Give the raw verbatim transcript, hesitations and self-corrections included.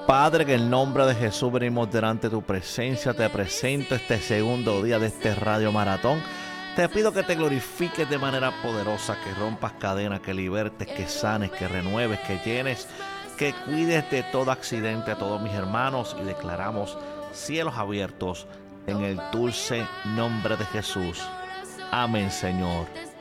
Padre, en el nombre de Jesús venimos delante de tu presencia. Te presento este segundo día de este Radio Maratón. Te pido que te glorifiques de manera poderosa, que rompas cadenas, que libertes, que sanes, que renueves, que llenes, que cuides de todo accidente a todos mis hermanos, y declaramos cielos abiertos en el dulce nombre de Jesús. Amén, Señor.